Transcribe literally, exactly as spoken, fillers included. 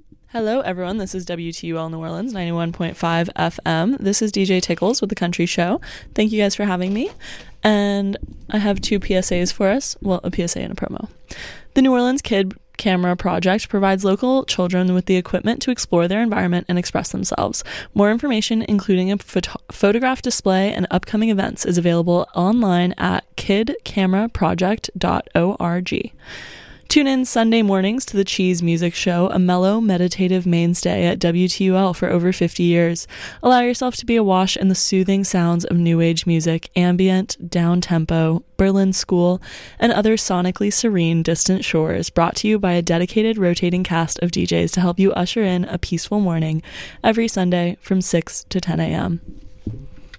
Hello, everyone. This is W T U L New Orleans, ninety-one point five F M. This is D J Tickles with The Country Show. Thank you guys for having me. And I have two P S As for us. Well, a P S A and a promo. The New Orleans Kid Camera Project provides local children with the equipment to explore their environment and express themselves. More information, including a photo- photograph display and upcoming events, is available online at kid camera project dot org. Tune in Sunday mornings to the Cheese Music Show, a mellow, meditative mainstay at W T U L for over fifty years. Allow yourself to be awash in the soothing sounds of new age music, ambient, down-tempo, Berlin School, and other sonically serene distant shores, brought to you by a dedicated rotating cast of D Js to help you usher in a peaceful morning every Sunday from six to ten a.m.